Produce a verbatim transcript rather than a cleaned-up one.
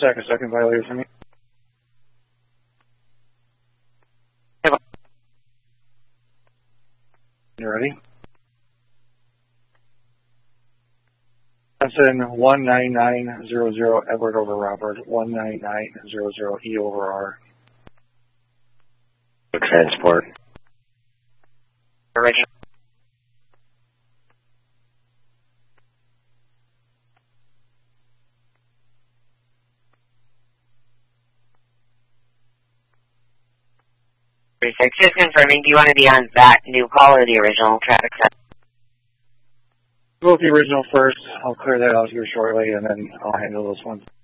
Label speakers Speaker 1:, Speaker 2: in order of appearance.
Speaker 1: second, second violator for me. You ready? That's in one nine nine zero zero Edward over Robert, one nine nine zero zero E over R.
Speaker 2: Transport.
Speaker 3: Original. three six, just confirming, do you want to be on that new call or the original traffic set?
Speaker 1: Go with the original first. I'll clear that out here shortly, and then I'll handle those ones.